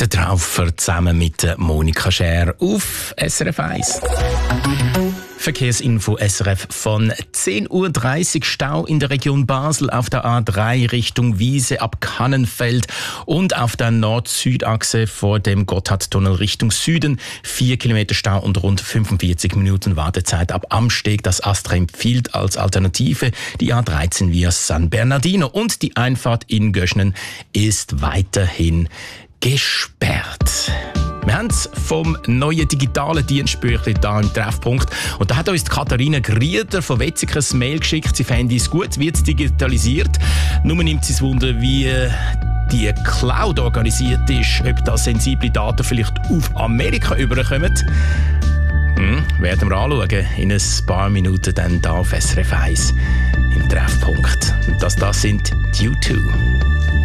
Der Traufer zusammen mit Monika Schär auf SRF 1. Verkehrsinfo SRF von 10.30 Uhr. Stau in der Region Basel auf der A3 Richtung Wiese ab Kannenfeld und auf der Nord-Süd-Achse vor dem Gotthardtunnel Richtung Süden. 4 Kilometer Stau und rund 45 Minuten Wartezeit ab Amsteg. Das Astra empfiehlt als Alternative die A13 via San Bernardino. Und die Einfahrt in Göschnen ist weiterhin gesperrt. Wir haben es vom neuen digitalen Dienstbüchlein hier im Treffpunkt. Und da hat uns die Katharina Grieder von Wetzikers Mail geschickt. Sie fände es gut, wird es digitalisiert. Nur nimmt sie es Wunder, wie die Cloud organisiert ist, ob da sensible Daten vielleicht auf Amerika überkommen. Werden wir anschauen in ein paar Minuten dann hier auf SRF 1 im Treffpunkt. Und das sind U2.